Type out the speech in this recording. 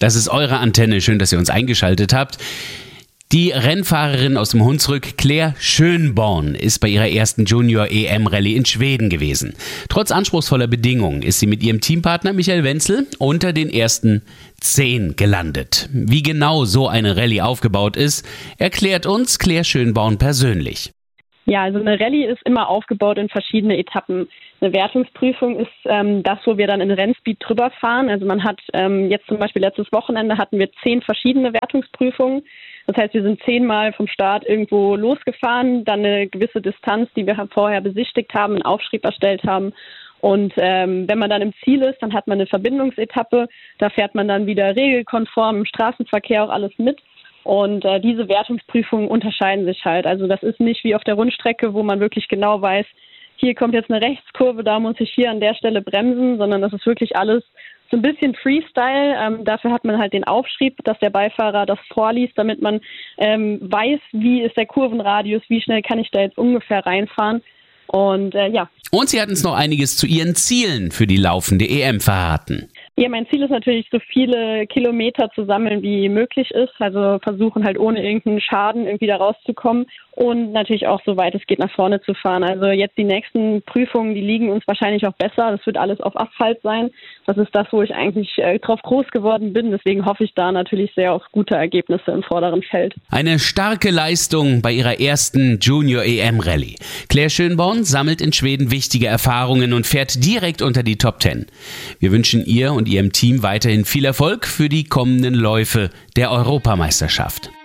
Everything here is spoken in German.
Das ist eure Antenne. Schön, dass ihr uns eingeschaltet habt. Die Rennfahrerin aus dem Hunsrück, Claire Schönborn, ist bei ihrer ersten Junior-EM-Rallye in Schweden gewesen. Trotz anspruchsvoller Bedingungen ist sie mit ihrem Teampartner Michael Wenzel unter den ersten 10 gelandet. Wie genau so eine Rallye aufgebaut ist, erklärt uns Claire Schönborn persönlich. Ja, also eine Rallye ist immer aufgebaut in verschiedene Etappen. Eine Wertungsprüfung ist das, wo wir dann in Rennspeed drüber fahren. Also man hat jetzt zum Beispiel letztes Wochenende hatten wir 10 verschiedene Wertungsprüfungen. Das heißt, wir sind 10-mal vom Start irgendwo losgefahren, dann eine gewisse Distanz, die wir vorher besichtigt haben, einen Aufschrieb erstellt haben. Und wenn man dann im Ziel ist, dann hat man eine Verbindungsetappe. Da fährt man dann wieder regelkonform im Straßenverkehr auch alles mit. Und diese Wertungsprüfungen unterscheiden sich halt. Also das ist nicht wie auf der Rundstrecke, wo man wirklich genau weiß, hier kommt jetzt eine Rechtskurve, da muss ich hier an der Stelle bremsen, sondern das ist wirklich alles so ein bisschen Freestyle. Dafür hat man halt den Aufschrieb, dass der Beifahrer das vorliest, damit man weiß, wie ist der Kurvenradius, wie schnell kann ich da jetzt ungefähr reinfahren. Und ja. Und sie hat uns noch einiges zu ihren Zielen für die laufende EM verraten. Ja, mein Ziel ist natürlich, so viele Kilometer zu sammeln, wie möglich ist. Also versuchen halt ohne irgendeinen Schaden irgendwie da rauszukommen und natürlich auch, so weit es geht, nach vorne zu fahren. Also jetzt die nächsten Prüfungen, die liegen uns wahrscheinlich auch besser. Das wird alles auf Asphalt sein. Das ist das, wo ich eigentlich drauf groß geworden bin. Deswegen hoffe ich da natürlich sehr auf gute Ergebnisse im vorderen Feld. Eine starke Leistung bei ihrer ersten Junior-EM-Rallye. Claire Schönborn sammelt in Schweden wichtige Erfahrungen und fährt direkt unter die Top 10. Wir wünschen ihr und ihrem Team weiterhin viel Erfolg für die kommenden Läufe der Europameisterschaft.